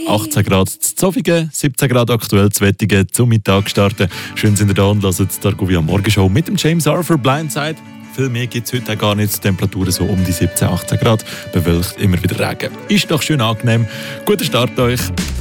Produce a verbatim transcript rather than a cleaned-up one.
achtzehn Grad zu Zofingen, siebzehn Grad aktuell zu Wettigen, zum Mittag starten. Schön sind ihr da und hört die Argovia Morgenshow mit dem James Arthur Blindside. Viel mehr gibt es heute auch gar nicht. Die Temperaturen so um die siebzehn, achtzehn Grad. Bewölkt, immer wieder Regen. Ist doch schön angenehm. Guten Start euch.